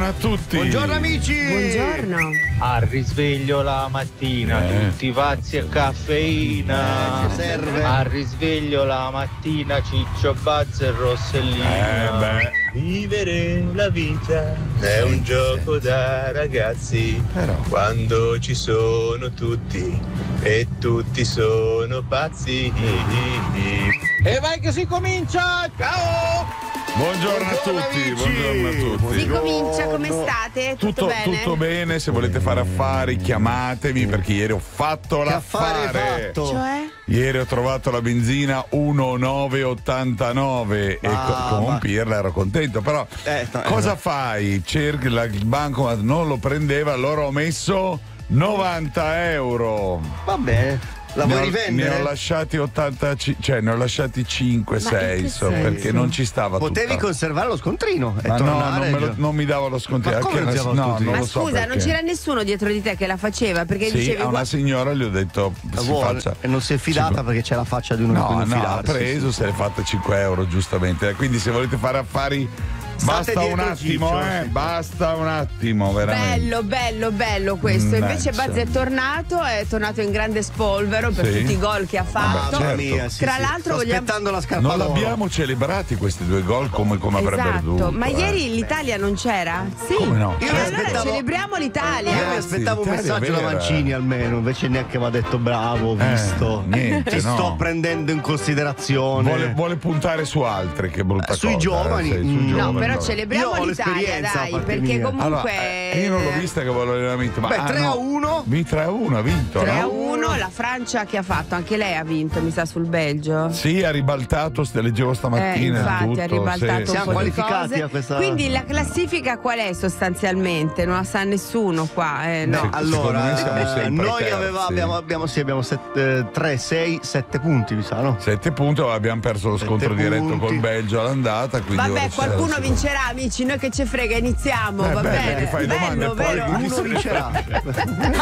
a tutti. Buongiorno amici. Buongiorno. Al risveglio la mattina, tutti pazzi a caffeina. Serve. Al risveglio la mattina, Ciccio Bazzo e Rossellino. Vivere la vita è un gioco da ragazzi. Quando ci sono tutti e tutti sono pazzi. E vai che si comincia! Ciao! Buongiorno a tutti, buongiorno a tutti. Si comincia, come state? Tutto bene? Tutto bene, se volete fare affari chiamatemi perché ieri ho fatto l'affare. Cioè? Ieri ho trovato la benzina 1,989 e con Pirla ero contento, però cosa fai? Cerchi il bancomat, non lo prendeva, allora ho messo 90 euro. Va bene. La vuoi rivendere? Ne ho lasciati 85, cioè ne ho lasciati 5-6 perché non ci stava. Potevi conservare lo scontrino e ma tornare. no, non mi dava lo scontrino. Ma come non ti dava lo scontrino? Ma lo so scusa, perché. non c'era nessuno dietro di te che la faceva? Perché Sì, dicevi a una signora gli ho detto si faccia. E non si è fidata perché c'è la faccia di uno di cui non No, ha fidarsi. preso, se l'è fatta 5 euro giustamente. Quindi se volete fare affari basta un attimo, basta un attimo, veramente. Bello questo. Invece Buzz è tornato in grande spolvero per tutti i gol che ha fatto. Tra l'altro vogliamo... aspettando la scarpa. Non l'abbiamo celebrati questi 2 gol come avrebbero dovuto. Ma ieri l'Italia non c'era? Sì. Come no? Io allora celebriamo l'Italia. Io mi aspettavo un messaggio da vera. Mancini almeno, invece neanche mi ha detto bravo, ho visto. Niente, Ti sto prendendo in considerazione. Vuole puntare su altri, che brutta Sui cosa. giovani. Sui giovani. Però celebriamo Io ho l'Italia, l'esperienza, dai, a parte perché mia. comunque Allora, io non l'ho vista che volevo allenamento, ma 3-1. 3-1 ha vinto, 3-1, la Francia che ha fatto? Anche lei ha vinto, mi sa, sul Belgio. Sì, ha ribaltato, leggevo stamattina. Infatti tutto, ha ribaltato sì. un Siamo po' di qualificati cose. a questa. Quindi la classifica qual è sostanzialmente? Non la sa nessuno qua, no. Sì. Secondo me siamo Allora, sempre noi terzi. abbiamo 3, 6, 7 punti, mi sa, no? 7 punti, abbiamo perso lo scontro diretto col Belgio all'andata. Quindi Vabbè, ora qualcuno ci vincerà, amici, noi che ce frega, iniziamo, va beh, bene. che fai domande Bello, poi, vero? Uno vincerà.